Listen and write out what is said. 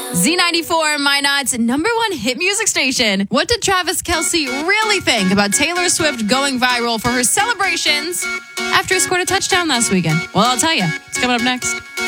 Z94, Minot's number one hit music station. What did Travis Kelce really think about Taylor Swift going viral for her celebrations after he scored a touchdown last weekend? Well, I'll tell you. It's coming up next.